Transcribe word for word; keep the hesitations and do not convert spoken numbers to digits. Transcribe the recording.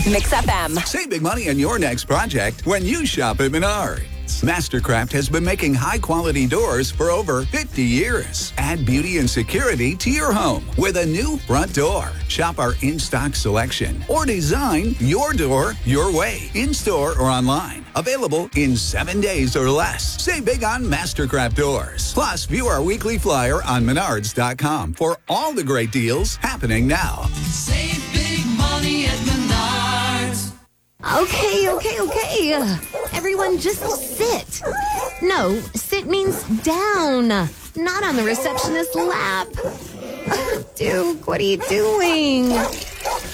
Mix F M. Save big money on your next project when you shop at Menards. Mastercraft has been making high-quality doors for over fifty years. Add beauty and security to your home with a new front door. Shop our in-stock selection or design your door your way, in-store or online. Available in seven days or less. Save big on Mastercraft doors. Plus, view our weekly flyer on menards dot com for all the great deals happening now. Save big money at Menards. Okay, okay, okay. Everyone just sit. No, sit means down, not on the receptionist's lap. Duke, what are you doing?